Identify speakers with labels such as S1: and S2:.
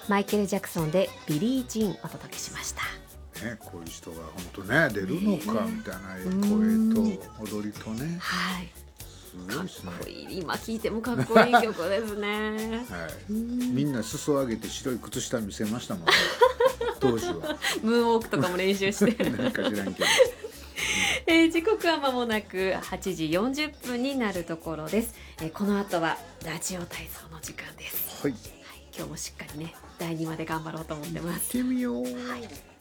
S1: マイケル・ジャクソンでビリー・ジーンお届けしました。
S2: ね、こういう人が本当ね出るのかみたいな声と踊りとね、
S1: はい、
S2: すごいですね。
S1: かっこいい。今聴いてもかっこいい曲ですね。
S2: はい、みんな裾上げて白い靴下見せましたもんね当時は
S1: ムーンウォークとかも練習して
S2: なんか知らんけど
S1: 時刻は間もなく8時40分になるところです。この後はラジオ体操の時間です。
S2: はい、
S1: 今日もしっかりね第2まで頑張ろうと思ってます。
S2: 行ってみよう。
S1: はい